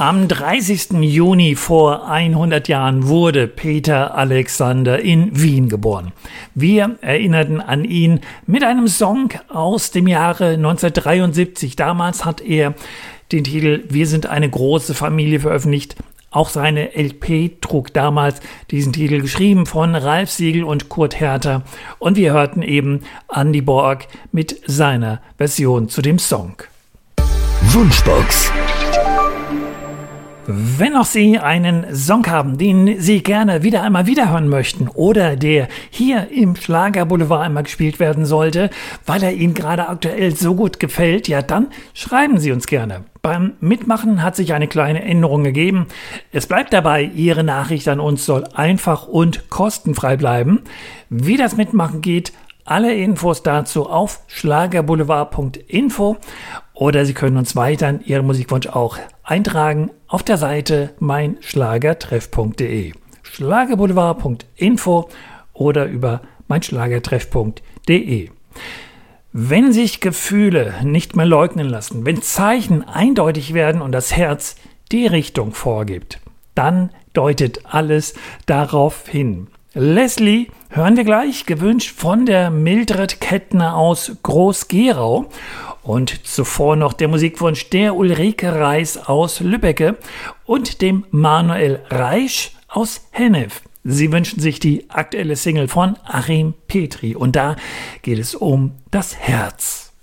Am 30. Juni vor 100 Jahren wurde Peter Alexander in Wien geboren. Wir erinnerten an ihn mit einem Song aus dem Jahre 1973. Damals hat er den Titel Wir sind eine große Familie veröffentlicht. Auch seine LP trug damals diesen Titel, geschrieben von Ralf Siegel und Kurt Herter. Und wir hörten eben Andy Borg mit seiner Version zu dem Song. Wunschbox. Wenn auch Sie einen Song haben, den Sie gerne wieder einmal wiederhören möchten oder der hier im Schlagerboulevard einmal gespielt werden sollte, weil er Ihnen gerade aktuell so gut gefällt, ja dann schreiben Sie uns gerne. Beim Mitmachen hat sich eine kleine Änderung gegeben. Es bleibt dabei, Ihre Nachricht an uns soll einfach und kostenfrei bleiben. Wie das Mitmachen geht, alle Infos dazu auf schlagerboulevard.info oder Sie können uns weiterhin Ihren Musikwunsch auch eintragen auf der Seite meinschlagertreff.de. schlagerboulevard.info oder über meinschlagertreff.de. Wenn sich Gefühle nicht mehr leugnen lassen, wenn Zeichen eindeutig werden und das Herz die Richtung vorgibt, dann deutet alles darauf hin. Leslie hören wir gleich, gewünscht von der Mildred Kettner aus Groß-Gerau. Und zuvor noch der Musikwunsch der Ulrike Reis aus Lübbecke und dem Manuel Reisch aus Hennef. Sie wünschen sich die aktuelle Single von Achim Petri und da geht es um das Herz.